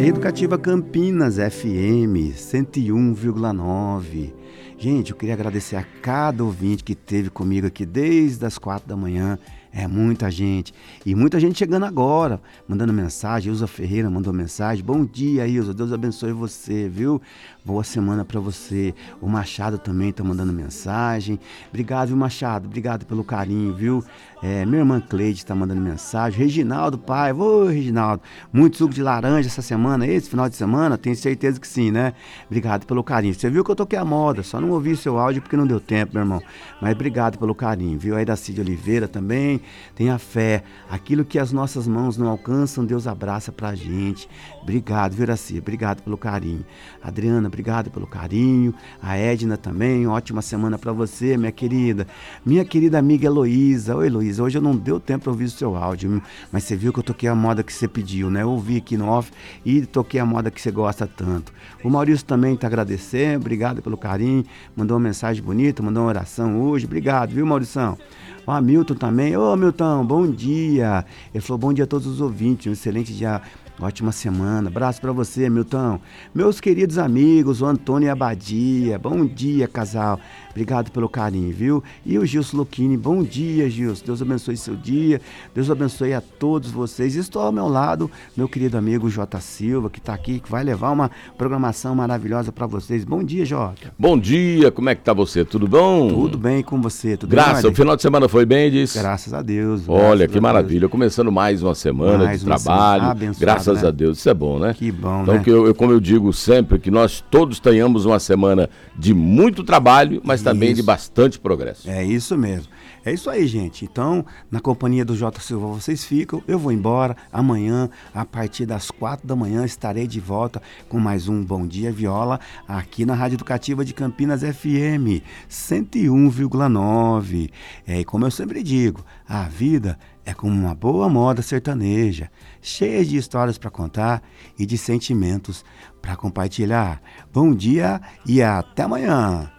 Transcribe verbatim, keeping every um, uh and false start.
Educativa Campinas F M cento e um vírgula nove. Gente, eu queria agradecer a cada ouvinte que esteve comigo aqui desde as quatro da manhã. É muita gente. E muita gente chegando agora, mandando mensagem. Ilza Ferreira mandou mensagem. Bom dia, Ilza. Deus abençoe você, viu? Boa semana para você. O Machado também tá mandando mensagem. Obrigado, viu, Machado? Obrigado pelo carinho, viu? É, minha irmã Cleide tá mandando mensagem. Reginaldo Paiva. Ô, Reginaldo. Muito suco de laranja essa semana, esse final de semana? Tenho certeza que sim, né? Obrigado pelo carinho. Você viu que eu toquei a moda. Só não ouvi seu áudio porque não deu tempo, meu irmão. Mas obrigado pelo carinho, viu? Aí da Cid Oliveira também. Tenha fé, aquilo que as nossas mãos não alcançam, Deus abraça pra gente. Obrigado, Viracia, obrigado pelo carinho. Adriana, obrigado pelo carinho. A Edna também, ótima semana pra você, minha querida. Minha querida amiga Heloísa. Oi, Heloísa, hoje eu não deu tempo pra ouvir o seu áudio, mas você viu que eu toquei a moda que você pediu, né? Eu ouvi aqui no off e toquei a moda que você gosta tanto. O Maurício também tá agradecendo, obrigado pelo carinho. Mandou uma mensagem bonita, mandou uma oração hoje. Obrigado, viu, Maurição? O Hamilton também. Ô, Hamilton, bom dia. Ele falou bom dia a todos os ouvintes. Um excelente dia, ótima semana. Abraço pra você, Hamilton. Meus queridos amigos, o Antônio Abadia. Bom dia, casal. Obrigado pelo carinho, viu? E o Gilson Lucchini. Bom dia, Gilson. Deus abençoe seu dia. Deus abençoe a todos vocês. Estou ao meu lado, meu querido amigo Jota Silva, que tá aqui, que vai levar uma programação maravilhosa pra vocês. Bom dia, Jota. Bom dia, como é que tá você? Tudo bom? Tudo bem com você? Tudo Graças, bem? o final de semana foi bem, diz? Graças a Deus. Olha, que a maravilha. Deus. Começando mais uma semana mais de uma trabalho. semana abençoada, Graças né? a Deus. Isso é bom, né? Que bom, então, né? que eu, eu, como eu digo sempre, que nós todos tenhamos uma semana de muito trabalho, mas também Isso. de bastante progresso. É isso mesmo. É isso aí, gente. Então, na companhia do Jota Silva, vocês ficam. Eu vou embora. Amanhã, a partir das quatro da manhã, estarei de volta com mais um Bom Dia Viola aqui na Rádio Educativa de Campinas F M cento e um vírgula nove. É, e como eu sempre digo, a vida é como uma boa moda sertaneja, cheia de histórias para contar e de sentimentos para compartilhar. Bom dia e até amanhã.